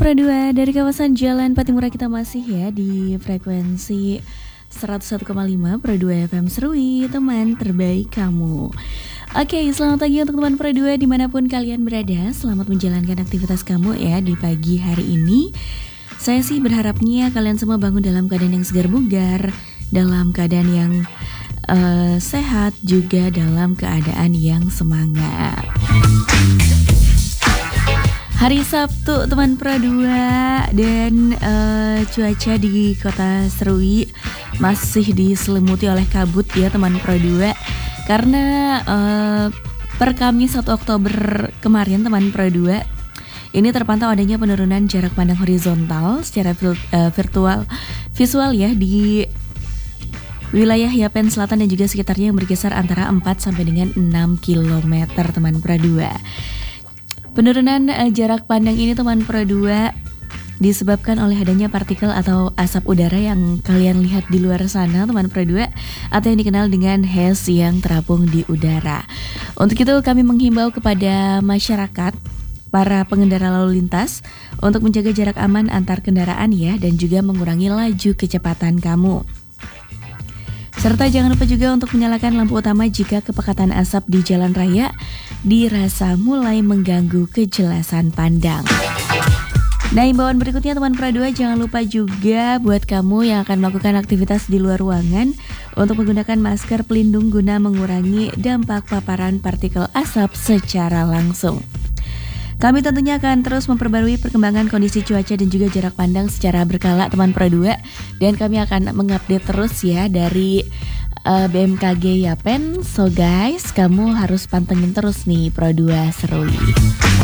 Pro 2 dari kawasan Jalan Patimura kita masih ya di frekuensi 101,5 Pro 2 FM Serui, teman terbaik kamu. Oke, selamat pagi untuk teman Pro 2 dimanapun kalian berada. Selamat menjalankan aktivitas kamu ya di pagi hari ini. Saya sih berharapnya kalian semua bangun dalam keadaan yang segar bugar, dalam keadaan yang sehat, juga dalam keadaan yang semangat. Hari Sabtu teman Pro 2 dan cuaca di kota Serui masih diselimuti oleh kabut ya teman Pro 2. Karena per Kamis 1 Oktober kemarin teman Pro 2 ini terpantau adanya penurunan jarak pandang horizontal secara visual ya di wilayah Yapen Selatan dan juga sekitarnya yang berkisar antara 4 sampai dengan 6 km teman Pro 2. Penurunan jarak pandang ini teman Pro 2 disebabkan oleh adanya partikel atau asap udara yang kalian lihat di luar sana teman Pro 2, atau yang dikenal dengan haze yang terapung di udara. Untuk itu kami menghimbau kepada masyarakat, para pengendara lalu lintas untuk menjaga jarak aman antar kendaraan ya, dan juga mengurangi laju kecepatan kamu. Serta jangan lupa juga untuk menyalakan lampu utama jika kepekatan asap di jalan raya dirasa mulai mengganggu kejelasan pandang. Nah, imbauan berikutnya teman Pro 2, jangan lupa juga buat kamu yang akan melakukan aktivitas di luar ruangan untuk menggunakan masker pelindung guna mengurangi dampak paparan partikel asap secara langsung. Kami tentunya akan terus memperbarui perkembangan kondisi cuaca dan juga jarak pandang secara berkala teman Pro 2, dan kami akan mengupdate terus ya dari BMKG Yapen. So guys, kamu harus pantengin terus nih Pro 2 Serui.